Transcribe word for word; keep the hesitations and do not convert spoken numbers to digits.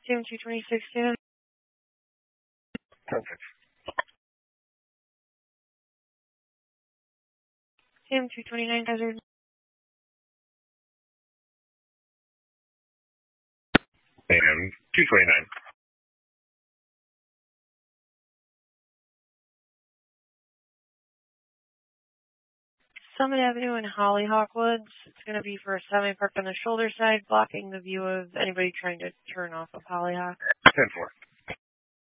Sam two twenty-six, Dan. ten six. Sam two twenty-nine, Hazard. Sam two twenty-nine. Summit Avenue in Hollyhock Woods. It's going to be for a semi parked on the shoulder side, blocking the view of anybody trying to turn off of Hollyhock. ten four.